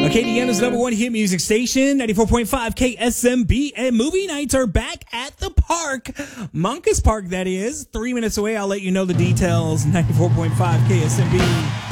Acadiana's number one hit music station, 94.5 KSMB, and movie nights are back at the park. Moncus Park, that is. 3 minutes away. I'll let you know the details. 94.5 KSMB.